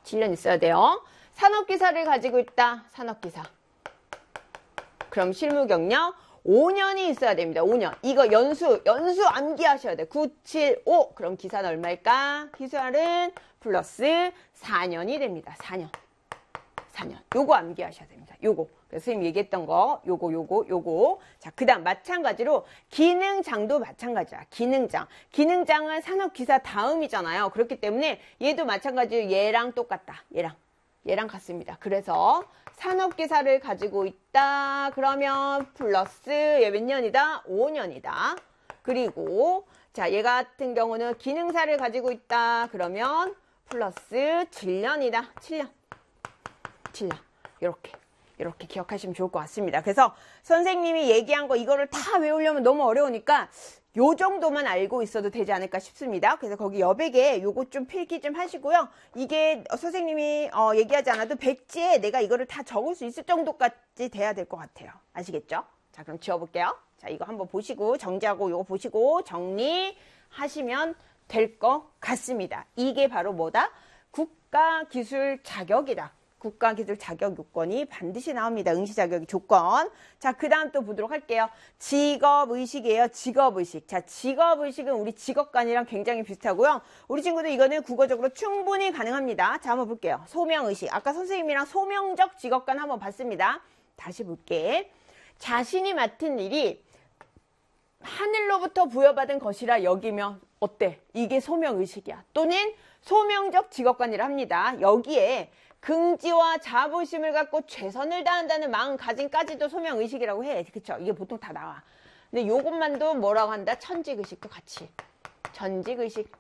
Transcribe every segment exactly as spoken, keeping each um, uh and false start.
칠 년 있어야 돼요. 산업기사를 가지고 있다. 산업기사. 그럼 실무경력 오 년이 있어야 됩니다. 오 년. 이거 연수, 연수 암기하셔야 돼. 구, 칠, 오. 그럼 기사는 얼마일까? 기사는 플러스 사 년이 됩니다. 사 년. 사 년. 요거 암기하셔야 됩니다. 요거. 그래서 선생님 얘기했던 거, 요거, 요거, 요거. 자, 그 다음 마찬가지로 기능장도 마찬가지야. 기능장. 기능장은 산업기사 다음이잖아요. 그렇기 때문에 얘도 마찬가지로 얘랑 똑같다. 얘랑. 얘랑 같습니다. 그래서 산업기사를 가지고 있다. 그러면 플러스 얘 몇 년이다? 오 년이다. 그리고 자, 얘 같은 경우는 기능사를 가지고 있다. 그러면 플러스 칠 년이다. 칠 년. 칠 년. 이렇게. 이렇게 기억하시면 좋을 것 같습니다. 그래서 선생님이 얘기한 거 이거를 다 외우려면 너무 어려우니까 요 정도만 알고 있어도 되지 않을까 싶습니다. 그래서 거기 여백에 요거 좀 필기 좀 하시고요. 이게 선생님이 어, 얘기하지 않아도 백지에 내가 이거를 다 적을 수 있을 정도까지 돼야 될 것 같아요. 아시겠죠? 자, 그럼 지워볼게요. 자, 이거 한번 보시고 정지하고 요거 보시고 정리하시면 될 것 같습니다. 이게 바로 뭐다? 국가기술 자격이다. 국가기술 자격 요건이 반드시 나옵니다. 응시 자격 조건. 자, 그 다음 또 보도록 할게요. 직업의식이에요. 직업의식. 자, 직업의식은 우리 직업관이랑 굉장히 비슷하고요. 우리 친구들 이거는 국어적으로 충분히 가능합니다. 자, 한번 볼게요. 소명의식. 아까 선생님이랑 소명적 직업관 한번 봤습니다. 다시 볼게. 자신이 맡은 일이 하늘로부터 부여받은 것이라 여기면 어때? 이게 소명의식이야. 또는 소명적 직업관이라 합니다. 여기에 긍지와 자부심을 갖고 최선을 다한다는 마음가짐까지도 소명의식이라고 해. 그쵸? 이게 보통 다 나와. 근데 요것만도 뭐라고 한다? 천직의식도 같이. 천직의식.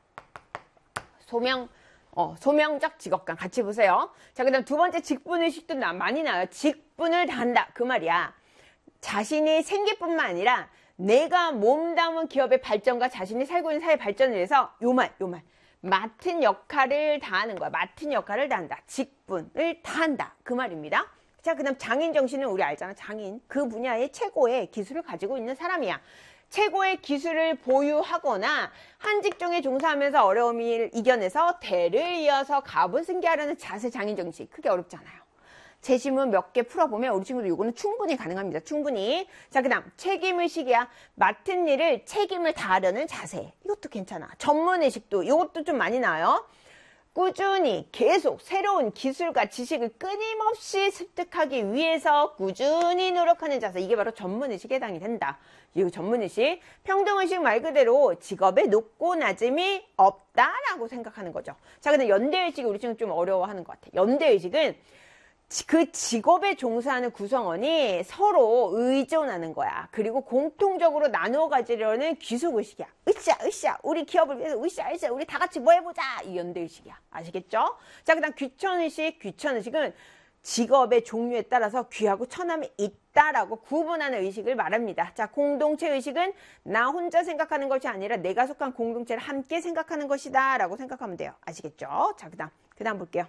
소명, 어, 소명적 직업관 같이 보세요. 자, 그 다음 두 번째 직분의식도 나, 많이 나와요. 직분을 다한다. 그 말이야. 자신이 생기뿐만 아니라 내가 몸담은 기업의 발전과 자신이 살고 있는 사회 발전을 위해서 요 말, 요 말. 맡은 역할을 다하는 거야. 맡은 역할을 다한다. 직분을 다한다. 그 말입니다. 자, 그 다음 장인 정신은 우리 알잖아. 장인. 그 분야의 최고의 기술을 가지고 있는 사람이야. 최고의 기술을 보유하거나 한 직종에 종사하면서 어려움을 이겨내서 대를 이어서 가분 승계하려는 자세 장인 정신. 크게 어렵지 않아요. 재심은 몇 개 풀어보면 우리 친구들 이거는 충분히 가능합니다. 충분히. 자, 그 다음 책임의식이야. 맡은 일을 책임을 다하려는 자세. 이것도 괜찮아. 전문의식도 이것도 좀 많이 나와요. 꾸준히 계속 새로운 기술과 지식을 끊임없이 습득하기 위해서 꾸준히 노력하는 자세. 이게 바로 전문의식에 해당이 된다. 이거 전문의식. 평등의식 말 그대로 직업에 높고 낮음이 없다라고 생각하는 거죠. 자, 근데 연대의식이 우리 친구 좀 어려워하는 것 같아. 연대의식은 그 직업에 종사하는 구성원이 서로 의존하는 거야. 그리고 공통적으로 나누어 가지려는 귀속의식이야. 으쌰 으쌰 우리 기업을 위해서 으쌰 으쌰 우리 다 같이 뭐 해보자. 이 연대의식이야. 아시겠죠? 자, 그 다음 귀천의식. 귀천의식은 직업의 종류에 따라서 귀하고 천함이 있다라고 구분하는 의식을 말합니다. 자, 공동체의식은 나 혼자 생각하는 것이 아니라 내가 속한 공동체를 함께 생각하는 것이다 라고 생각하면 돼요. 아시겠죠? 자, 그 다음 그 다음 볼게요.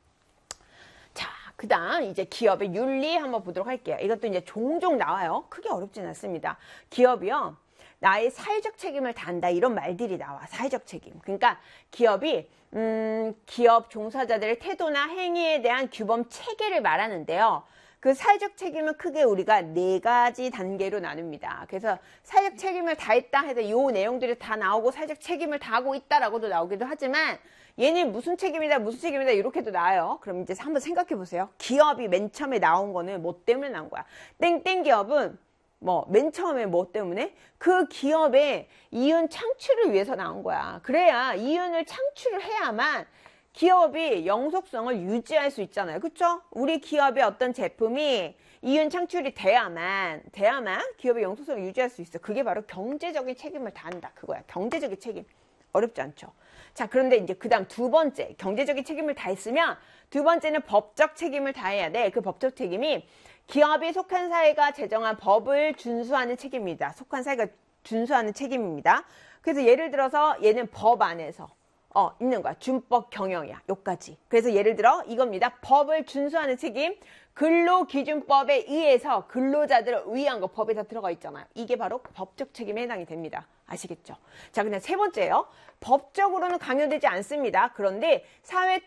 그 다음 이제 기업의 윤리 한번 보도록 할게요. 이것도 이제 종종 나와요. 크게 어렵진 않습니다. 기업이요. 나의 사회적 책임을 다한다. 이런 말들이 나와. 사회적 책임. 그러니까 기업이 음, 기업 종사자들의 태도나 행위에 대한 규범 체계를 말하는데요. 그 사회적 책임은 크게 우리가 네 가지 단계로 나눕니다. 그래서 사회적 책임을 다했다 해서 이 내용들이 다 나오고 사회적 책임을 다하고 있다라고도 나오기도 하지만 얘는 무슨 책임이다 무슨 책임이다 이렇게도 나와요. 그럼 이제 한번 생각해 보세요. 기업이 맨 처음에 나온 거는 뭐 때문에 나온 거야? 땡땡 기업은 뭐 맨 처음에 뭐 때문에? 그 기업의 이윤 창출을 위해서 나온 거야. 그래야 이윤을 창출을 해야만 기업이 영속성을 유지할 수 있잖아요. 그쵸? 우리 기업의 어떤 제품이 이윤 창출이 돼야만 돼야만 기업의 영속성을 유지할 수 있어. 그게 바로 경제적인 책임을 다한다. 그거야. 경제적인 책임. 어렵지 않죠? 자, 그런데 이제 그 다음 두 번째 경제적인 책임을 다했으면 두 번째는 법적 책임을 다해야 돼. 그 법적 책임이 기업이 속한 사회가 제정한 법을 준수하는 책임입니다. 속한 사회가 준수하는 책임입니다. 그래서 예를 들어서 얘는 법 안에서 어, 있는 거야. 준법 경영이야. 요까지. 그래서 예를 들어 이겁니다. 법을 준수하는 책임. 근로기준법에 의해서 근로자들을 위한 거 법에 다 들어가 있잖아요. 이게 바로 법적 책임에 해당이 됩니다. 아시겠죠? 자, 그냥 세 번째예요. 법적으로는 강요되지 않습니다. 그런데 사회